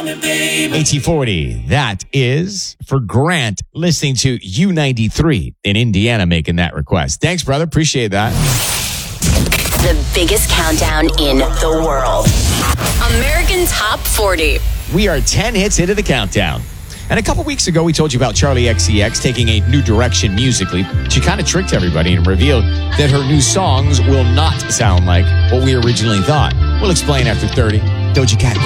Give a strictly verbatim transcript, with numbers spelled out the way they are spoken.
A T forty, that is for Grant listening to U ninety-three in Indiana making that request. Thanks, brother. Appreciate that. The biggest countdown in the world. American Top forty. We are ten hits into the countdown. And a couple weeks ago, we told you about Charli X C X taking a new direction musically. She kind of tricked everybody and revealed that her new songs will not sound like what we originally thought. We'll explain after thirty. Doja Cat.